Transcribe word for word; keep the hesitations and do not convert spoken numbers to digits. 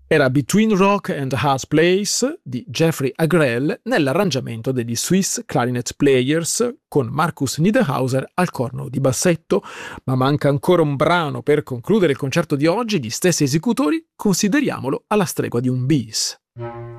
Era Between Rock and Hard Place di Jeffrey Agrell nell'arrangiamento degli Swiss Clarinet Players con Markus Niederhauser al corno di bassetto, ma manca ancora un brano per concludere il concerto di oggi. Gli stessi esecutori, consideriamolo alla stregua di un bis.